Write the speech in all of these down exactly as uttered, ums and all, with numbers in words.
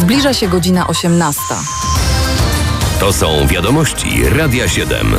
Zbliża się godzina osiemnasta. To są wiadomości Radia siedem.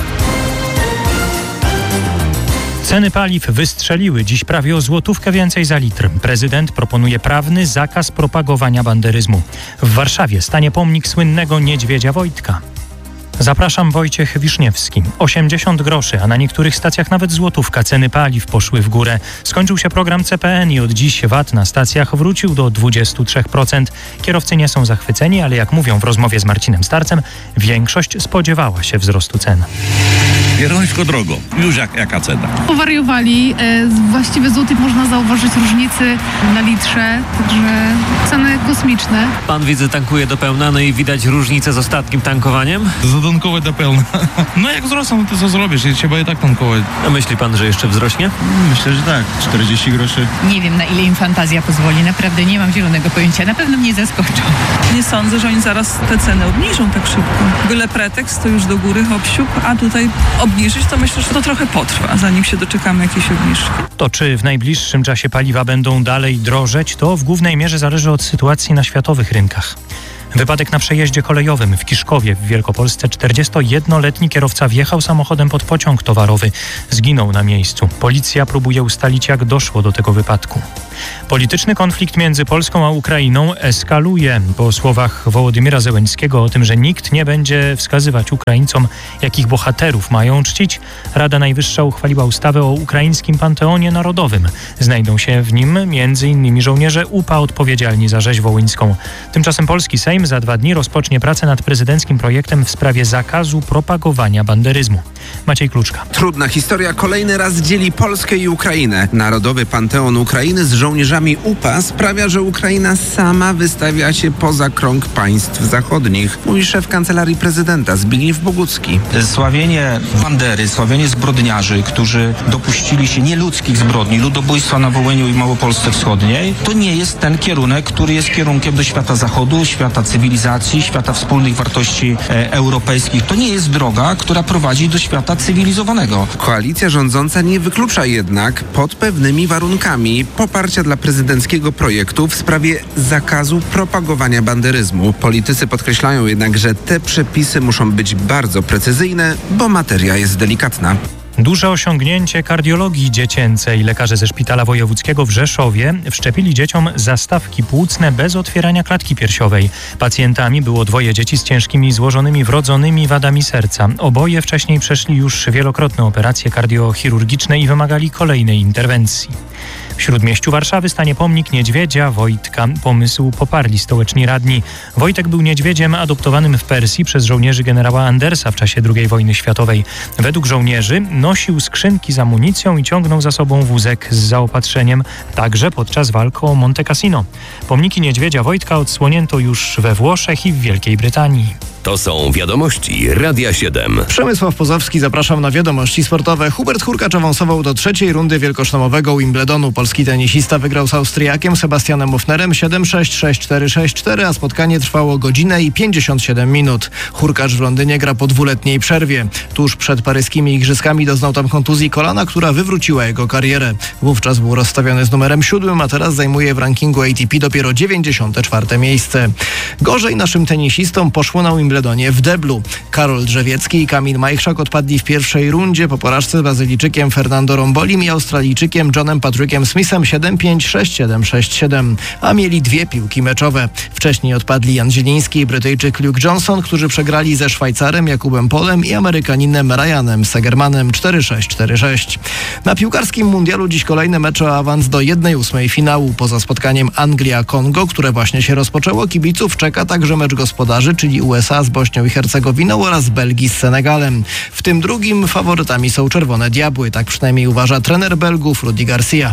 Ceny paliw wystrzeliły dziś prawie o złotówkę więcej za litr. Prezydent proponuje prawny zakaz propagowania banderyzmu. W Warszawie stanie pomnik słynnego niedźwiedzia Wojtka. Zapraszam, Wojciech Wiszniewski. osiemdziesiąt groszy, a na niektórych stacjach nawet złotówka. Ceny paliw poszły w górę. Skończył się program C P N i od dziś V A T na stacjach wrócił do dwadzieścia trzy procent. Kierowcy nie są zachwyceni, ale jak mówią w rozmowie z Marcinem Starcem, większość spodziewała się wzrostu cen. Pierońsko drogo. Już jak, jaka cena? Powariowali. Właściwie złoty można zauważyć różnicy na litrze, także ceny kosmiczne. Pan widzę tankuje do pełna, no i widać różnicę z ostatnim tankowaniem? Zatankować do pełna. No jak wzrosną, to co zrobisz? Trzeba i tak tankować. A myśli pan, że jeszcze wzrośnie? Myślę, że tak. czterdzieści groszy. Nie wiem, na ile im fantazja pozwoli. Naprawdę nie mam zielonego pojęcia. Na pewno mnie zaskoczą. Nie sądzę, że oni zaraz te ceny obniżą tak szybko. Byle pretekst, to już do góry hop siup, a tutaj obniżyć, to myślę, że to trochę potrwa, zanim się doczekamy jakiejś obniżki. To czy w najbliższym czasie paliwa będą dalej drożeć, to w głównej mierze zależy od sytuacji na światowych rynkach. Wypadek na przejeździe kolejowym w Kiszkowie w Wielkopolsce. czterdziestojednoletni kierowca wjechał samochodem pod pociąg towarowy. Zginął na miejscu. Policja próbuje ustalić, jak doszło do tego wypadku. Polityczny konflikt między Polską a Ukrainą eskaluje. Po słowach Wołodymyra Zełenskiego o tym, że nikt nie będzie wskazywać Ukraińcom, jakich bohaterów mają czcić, Rada Najwyższa uchwaliła ustawę o ukraińskim Panteonie Narodowym. Znajdą się w nim między innymi żołnierze U P A odpowiedzialni za rzeź wołyńską. Tymczasem polski Sejm za dwa dni rozpocznie pracę nad prezydenckim projektem w sprawie zakazu propagowania banderyzmu. Maciej Kluczka. Trudna historia kolejny raz dzieli Polskę i Ukrainę. Narodowy Panteon Ukrainy z żołnierzami U P A sprawia, że Ukraina sama wystawia się poza krąg państw zachodnich, mówi szef Kancelarii Prezydenta Zbigniew Bogucki. Sławienie bandery, sławienie zbrodniarzy, którzy dopuścili się nieludzkich zbrodni, ludobójstwa na Wołyniu i Małopolsce Wschodniej, to nie jest ten kierunek, który jest kierunkiem do świata zachodu, świata cywilizacji, świata wspólnych wartości e, europejskich. To nie jest droga, która prowadzi do świata cywilizowanego. Koalicja rządząca nie wyklucza jednak pod pewnymi warunkami poparcia dla prezydenckiego projektu w sprawie zakazu propagowania banderyzmu. Politycy podkreślają jednak, że te przepisy muszą być bardzo precyzyjne, bo materia jest delikatna. Duże osiągnięcie kardiologii dziecięcej. Lekarze ze Szpitala Wojewódzkiego w Rzeszowie wszczepili dzieciom zastawki płucne bez otwierania klatki piersiowej. Pacjentami było dwoje dzieci z ciężkimi złożonymi wrodzonymi wadami serca. Oboje wcześniej przeszli już wielokrotne operacje kardiochirurgiczne i wymagali kolejnej interwencji. W Śródmieściu Warszawy stanie pomnik niedźwiedzia Wojtka. Pomysł poparli stołeczni radni. Wojtek był niedźwiedziem adoptowanym w Persji przez żołnierzy generała Andersa w czasie drugiej wojny światowej. Według żołnierzy nosił skrzynki z amunicją i ciągnął za sobą wózek z zaopatrzeniem, także podczas walk o Monte Cassino. Pomniki niedźwiedzia Wojtka odsłonięto już we Włoszech i w Wielkiej Brytanii. To są wiadomości Radia siedem. Przemysław Pozowski, zapraszam na wiadomości sportowe. Hubert Hurkacz awansował do trzeciej rundy wielkoszlemowego Wimbledonu. Polski tenisista wygrał z Austriakiem Sebastianem Hofnerem siedem sześć, sześć cztery, sześć cztery, a spotkanie trwało godzinę i pięćdziesiąt siedem minut. Hurkacz w Londynie gra po dwuletniej przerwie. Tuż przed paryskimi igrzyskami doznał tam kontuzji kolana, która wywróciła jego karierę. Wówczas był rozstawiony z numerem siódmym, a teraz zajmuje w rankingu A T P dopiero dziewięćdziesiąte czwarte miejsce. Gorzej naszym tenisistom poszło na Wimbledonie w deblu. Karol Drzewiecki i Kamil Majchrzak odpadli w pierwszej rundzie po porażce z Brazylijczykiem Fernando Rombolim i Australijczykiem Johnem Patrickiem Smithem siedem pięć, sześć siedem, sześć siedem, a mieli dwie piłki meczowe. Wcześniej odpadli Jan Zieliński i Brytyjczyk Luke Johnson, którzy przegrali ze Szwajcarem Jakubem Polem i Amerykaninem Ryanem Segermanem cztery sześć, cztery sześć. Na piłkarskim mundialu dziś kolejne mecze o awans do jednej ósmej finału. Poza spotkaniem Anglia-Kongo, które właśnie się rozpoczęło, kibiców czeka także mecz gospodarzy, czyli U S A z Bośnią i Hercegowiną oraz Belgii z Senegalem. W tym drugim faworytami są Czerwone Diabły, tak przynajmniej uważa trener Belgów Rudi Garcia.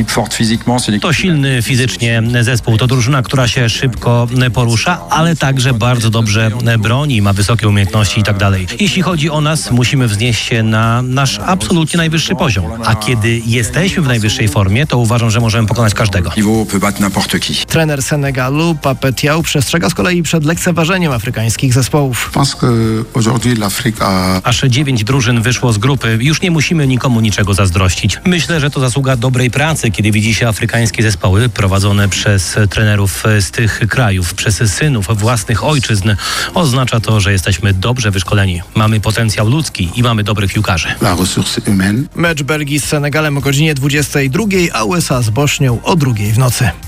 To silny fizycznie zespół, to drużyna, która się szybko porusza, ale także bardzo dobrze broni, ma wysokie umiejętności i tak dalej. Jeśli chodzi o nas, musimy wznieść się na nasz absolutnie najwyższy poziom. A kiedy jesteśmy w najwyższej formie, to uważam, że możemy pokonać każdego. Trener Senegalu Pape Thiaw przestrzega z kolei przed lekceważeniem afrykańskich afrykańskich zespołów. Aż dziewięć drużyn wyszło z grupy. Już nie musimy nikomu niczego zazdrościć. Myślę, że to zasługa dobrej pracy, kiedy widzi się afrykańskie zespoły prowadzone przez trenerów z tych krajów, przez synów własnych ojczyzn. Oznacza to, że jesteśmy dobrze wyszkoleni. Mamy potencjał ludzki i mamy dobrych piłkarzy. Mecz Belgii z Senegalem o godzinie dwudziestej drugiej, a U S A z Bośnią o drugiej w nocy.